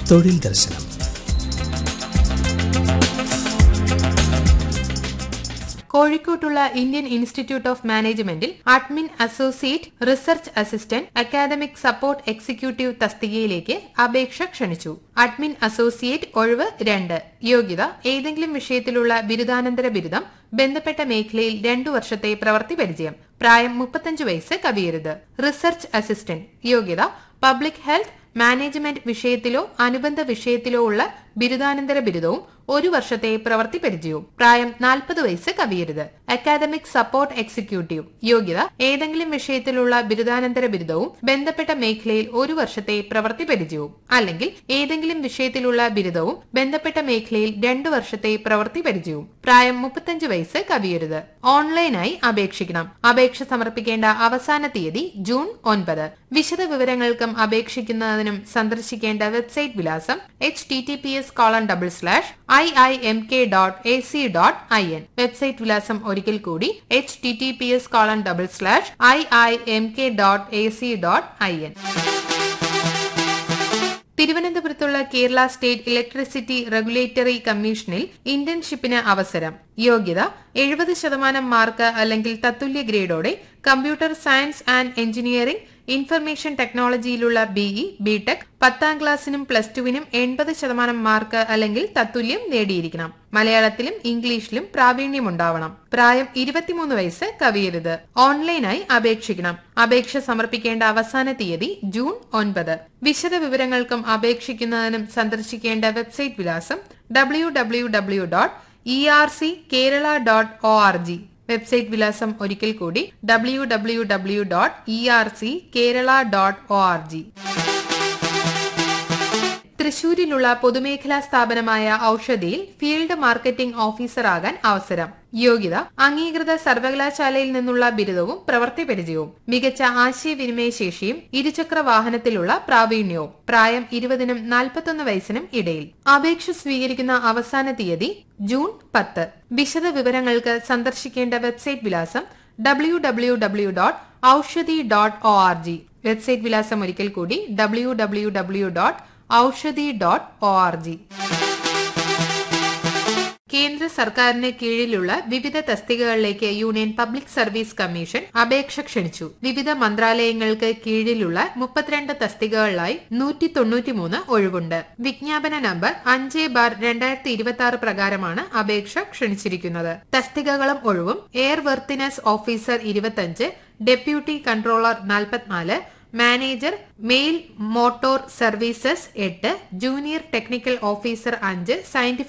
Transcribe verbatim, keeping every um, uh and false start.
തൊഴിൽ ദർശനം. കോഴിക്കോട്ടുള്ള Indian institute of മാനേജ്മെന്റിൽ admin associate, research assistant, academic support executive തസ്തികയിലേക്ക് അപേക്ഷ ക്ഷണിച്ചു. അഡ്മിൻ അസോസിയേറ്റ് ഒഴിവ് രണ്ട്. യോഗ്യത ഏതെങ്കിലും വിഷയത്തിലുള്ള ബിരുദാനന്തര ബിരുദം, ബന്ധപ്പെട്ട മേഖലയിൽ രണ്ടു വർഷത്തെ പ്രവൃത്തി പരിചയം. പ്രായം മുപ്പത്തഞ്ച് വയസ്സ് കവിയരുത്. റിസർച്ച് അസിസ്റ്റന്റ് യോഗ്യത പബ്ലിക് ഹെൽത്ത്, മാനേജ്മെന്റ് വിഷയത്തിലോ അനുബന്ധ വിഷയത്തിലോ ഉള്ള ബിരുദാനന്തര ബിരുദവും ഒരു വർഷത്തെ പ്രവൃത്തി പരിചയവും. പ്രായം നാൽപ്പത് വയസ്സ് കവിയരുത്. അക്കാദമിക് സപ്പോർട്ട് എക്സിക്യൂട്ടീവ് യോഗ്യത ഏതെങ്കിലും വിഷയത്തിലുള്ള ബിരുദാനന്തര ബിരുദവും ബന്ധപ്പെട്ട മേഖലയിൽ ഒരു വർഷത്തെ പ്രവൃത്തി പരിചയവും, അല്ലെങ്കിൽ ഏതെങ്കിലും വിഷയത്തിലുള്ള ബിരുദവും ബന്ധപ്പെട്ട മേഖലയിൽ രണ്ടു വർഷത്തെ പ്രവൃത്തി പരിചയവും. പ്രായം മുപ്പത്തഞ്ച് വയസ്സ് കവിയരുത്. ഓൺലൈനായി അപേക്ഷിക്കണം. അപേക്ഷ സമർപ്പിക്കേണ്ട അവസാന തീയതി ജൂൺ ഒൻപത്. വിശദ വിവരങ്ങൾക്കും അപേക്ഷിക്കുന്നതിനും സന്ദർശിക്കേണ്ട വെബ്സൈറ്റ് വിലാസം H T T P S colon double slash I I M K dot A C dot I N. Website വിലാസം ഒരിക്കൽ കൂടി H T T P S colon double slash I I M K dot A C dot I N. തിരുവനന്തപുരത്തുള്ള Kerala state electricity regulatory കമ്മീഷനിൽ ഇന്റേൺഷിപ്പിന് അവസരം. യോഗ്യത എഴുപത് ശതമാനം mark അല്ലെങ്കിൽ തത്തുല്യ ഗ്രേഡോടെ computer science and engineering, information ടെക്നോളജിയിലുള്ള BE, BTech, പത്താം ക്ലാസ്സിനും പ്ലസ് ടുവിനും എൺപത് ശതമാനം മാർക്ക് അല്ലെങ്കിൽ തത്തുല്യം നേടിയിരിക്കണം. മലയാളത്തിലും ഇംഗ്ലീഷിലും പ്രാവീണ്യമുണ്ടാവണം. പ്രായം ഇരുപത്തിമൂന്ന് വയസ്സ് കവിയരുത്. ഓൺലൈനായി അപേക്ഷിക്കണം. അപേക്ഷ സമർപ്പിക്കേണ്ട അവസാന തീയതി ജൂൺ ഒൻപത്. വിശദ വിവരങ്ങൾക്കും അപേക്ഷിക്കുന്നതിനും സന്ദർശിക്കേണ്ട വെബ്സൈറ്റ് വിലാസം W W W dot E R C Kerala dot O R G. Website വിലാസം ഒരിക്കൽ കൂടി W W W dot E R C Kerala dot O R G. തൃശൂരിലുള്ള പൊതുമേഖലാ സ്ഥാപനമായ ഔഷധിയിൽ ഫീൽഡ് മാർക്കറ്റിംഗ് ഓഫീസറാകാൻ അവസരം. യോഗ്യത അംഗീകൃത സർവകലാശാലയിൽ നിന്നുള്ള ബിരുദവും പ്രവൃത്തി പരിചയവും, മികച്ച ആശയവിനിമയ ശേഷിയും ഇരുചക്ര വാഹനത്തിലുള്ള പ്രാവീണ്യവും. പ്രായം ഇരുപതിനും നാൽപ്പത്തൊന്ന് വയസ്സിനും ഇടയിൽ. അപേക്ഷ സ്വീകരിക്കുന്ന അവസാന തീയതി ജൂൺ പത്ത്. വിശദ വിവരങ്ങൾക്ക് സന്ദർശിക്കേണ്ട വെബ്സൈറ്റ് വിലാസം W W W dot Aushadhi dot O R G. Website വിലാസം ഒരിക്കൽ കൂടി W W W dot Aushadhi dot O R G. കേന്ദ്ര സർക്കാരിന് കീഴിലുള്ള വിവിധ തസ്തികകളിലേക്ക് യൂണിയൻ പബ്ലിക് സർവീസ് കമ്മീഷൻ അപേക്ഷ ക്ഷണിച്ചു. വിവിധ മന്ത്രാലയങ്ങൾക്ക് കീഴിലുള്ള മുപ്പത്തിരണ്ട് തസ്തികകളിലായി നൂറ്റി തൊണ്ണൂറ്റിമൂന്ന് ഒഴിവുണ്ട്. വിജ്ഞാപന നമ്പർ അഞ്ച് ബാർ രണ്ടായിരത്തി ഇരുപത്തി ആറ് പ്രകാരമാണ് അപേക്ഷ ക്ഷണിച്ചിരിക്കുന്നത്. തസ്തികകളും ഒഴിവും എയർ വർത്തിനസ് ഓഫീസർ ഇരുപത്തിയഞ്ച്, ഡെപ്യൂട്ടി കൺട്രോളർ നാൽപ്പത്തിനാല്, മാനേജർ മെയിൽ മോട്ടോർ സർവീസസ് എട്ട്, ജൂനിയർ ടെക്നിക്കൽ ഓഫീസർ അഞ്ച്, സയന്റിഫിക്